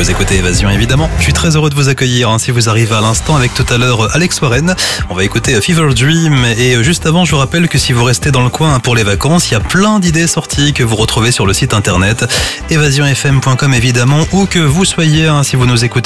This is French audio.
Vous écoutez Évasion évidemment. Je suis très heureux de vous accueillir si vous arrivez à l'instant avec tout à l'heure Alex Warren. On va écouter Fever Dream et juste avant je vous rappelle que si vous restez dans le coin pour les vacances, il y a plein d'idées sorties que vous retrouvez sur le site internet évasionfm.com évidemment, où que vous soyez si vous nous écoutez